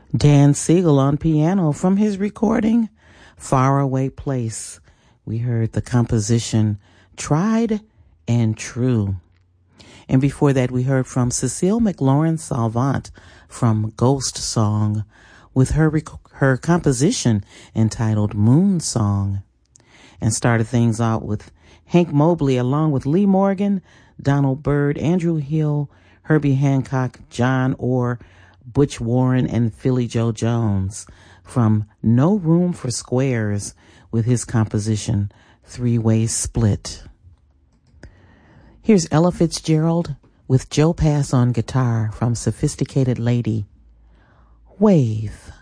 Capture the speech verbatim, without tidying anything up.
Dan Siegel on piano from his recording, Faraway Place. We heard the composition, Tried and True. And before that, we heard from Cecile McLaurin Salvant from Ghost Song with her rec- her composition entitled Moon Song. And started things out with Hank Mobley along with Lee Morgan, Donald Byrd, Andrew Hill, Herbie Hancock, John Orr, Butch Warren, and Philly Joe Jones from No Room for Squares with his composition Three-Way Split. Here's Ella Fitzgerald with Joe Pass on guitar from Sophisticated Lady. Wave.